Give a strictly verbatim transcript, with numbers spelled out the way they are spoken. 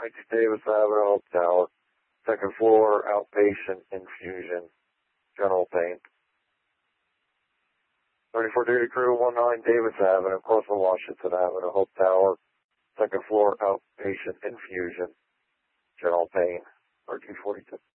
twenty-two Davis Avenue, Hope Tower. Second floor, outpatient infusion, general pain. thirty-four duty crew, nineteen Davis Avenue, across from Washington Avenue, Hope Tower. Second floor, outpatient infusion, general pain, R two forty-two.